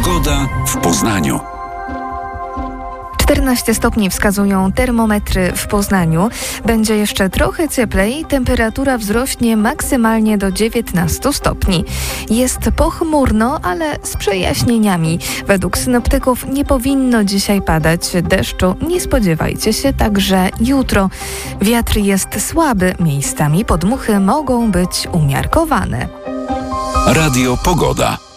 Pogoda w Poznaniu. 14 stopni wskazują termometry w Poznaniu. Będzie jeszcze trochę cieplej, temperatura wzrośnie maksymalnie do 19 stopni. Jest pochmurno, ale z przejaśnieniami. Według synoptyków nie powinno dzisiaj padać deszczu. Nie spodziewajcie się także jutro. Wiatr jest słaby, miejscami podmuchy mogą być umiarkowane. Radio Pogoda.